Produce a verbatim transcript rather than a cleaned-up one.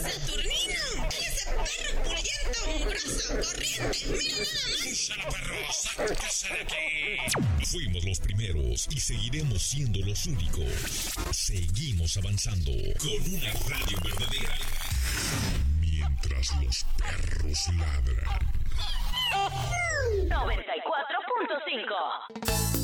¡Saturnino! ¡Ese perro pulguiento, mugroso, corriente! ¡Mira nada más! ¡Úsala, perro! ¡Sáquese de aquí! Fuimos los primeros y seguiremos siendo los únicos. Seguimos avanzando con una radio verdadera. Mientras los perros ladran. noventa y cuatro punto cinco